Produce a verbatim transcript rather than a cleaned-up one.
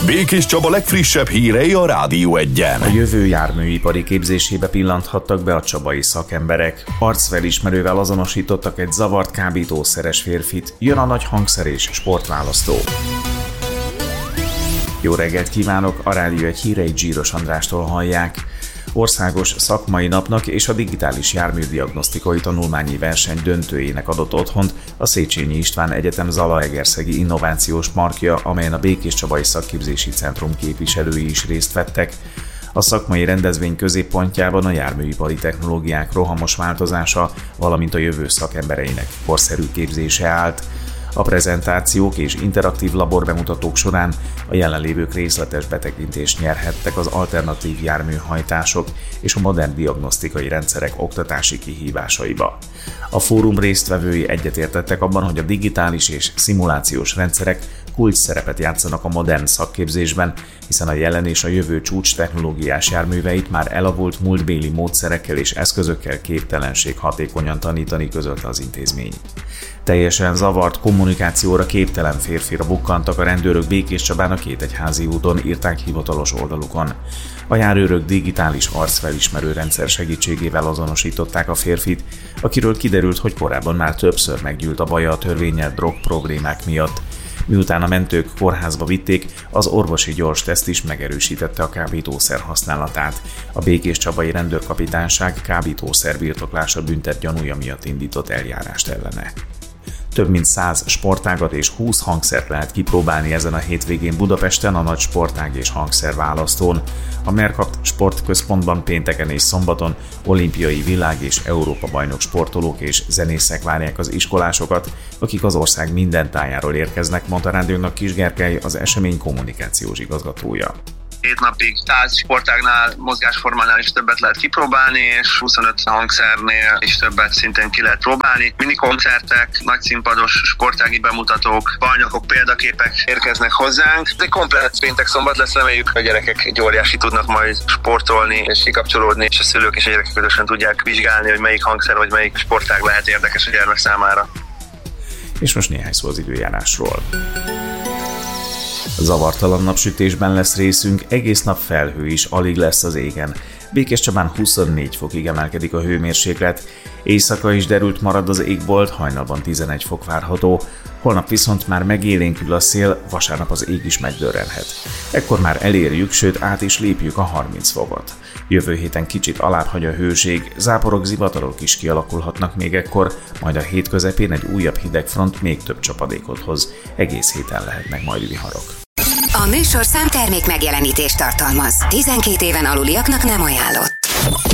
Békés Csaba legfrissebb hírei a Rádió Egyen. A jövő járműipari képzésébe pillanthattak be a csabai szakemberek. Arcfelismerővel azonosítottak egy zavart kábítószeres férfit. Jön a nagy hangszer és sportválasztó. Jó reggelt kívánok, a Rádió Egy híreit Zsíros Andrástól hallják. Országos szakmai napnak és a digitális járműdiagnosztikai tanulmányi verseny döntőjének adott otthont a Széchenyi István Egyetem Zalaegerszegi Innovációs Parkja, amelyen a Békés Csabai Szakképzési Centrum képviselői is részt vettek. A szakmai rendezvény középpontjában a járműipari technológiák rohamos változása, valamint a jövő szakembereinek korszerű képzése állt. A prezentációk és interaktív laborbemutatók során a jelenlévők részletes betekintést nyerhettek az alternatív járműhajtások és a modern diagnosztikai rendszerek oktatási kihívásaiba. A fórum résztvevői egyetértettek abban, hogy a digitális és szimulációs rendszerek kulcs szerepet játszanak a modern szakképzésben, hiszen a jelen és a jövő csúcs technológiás járműveit már elavult múltbéli módszerekkel és eszközökkel képtelenség hatékonyan tanítani, közölte az intézmény. Teljesen zavart, kommunikációra képtelen férfira bukkantak a rendőrök Békés Csabán a Kétegyházi úton, írták hivatalos oldalukon. A járőrök digitális arcfelismerő rendszer segítségével azonosították a férfit, akiről kiderült, hogy korábban már többször meggyűlt a baja a törvénnyel drog problémák miatt. Miután a mentők kórházba vitték, az orvosi gyors teszt is megerősítette a kábítószer használatát. A Békés Csabai Rendőrkapitányság kábítószer birtoklása büntet gyanúja miatt indított eljárást ellene. Több mint száz sportágat és húsz hangszert lehet kipróbálni ezen a hétvégén Budapesten a nagy sportág és hangszerválasztón. A Mercapt Sportközpontban pénteken és szombaton olimpiai, világ- és Európa-bajnok sportolók és zenészek várják az iskolásokat, akik az ország minden tájáról érkeznek, mondta rádiónak Kis Gergely, az esemény kommunikációs igazgatója. Hét napig száz sportágnál, mozgásformánál is többet lehet kipróbálni, és huszonöt hangszernél is többet szintén ki lehet próbálni. Minikoncertek, nagyszínpados sportági bemutatók, bajnokok, példaképek érkeznek hozzánk. Ez egy komplett péntek-szombat lesz, reméljük, a gyerekek egy óriási tudnak majd sportolni és kikapcsolódni, és a szülők és a gyerekek közösen tudják vizsgálni, hogy melyik hangszer vagy melyik sportág lehet érdekes a gyermek számára. És most néhány szó az időjárásról. Zavartalan napsütésben lesz részünk, egész nap felhő is alig lesz az égen. Békés Csabán huszonnégy fokig emelkedik a hőmérséklet, éjszaka is derült marad az égbolt, hajnalban tizenegy fok várható, holnap viszont már megélénkül a szél, vasárnap az ég is megdörrenhet. Ekkor már elérjük, sőt át is lépjük a harminc fokot. Jövő héten kicsit alább hagy a hőség, záporok, zivatarok is kialakulhatnak még ekkor, majd a hét közepén egy újabb hidegfront még több csapadékot hoz. Egész héten lehetnek majd viharok. A műsorszám termék megjelenítést tartalmaz. tizenkét éven aluliaknak nem ajánlott.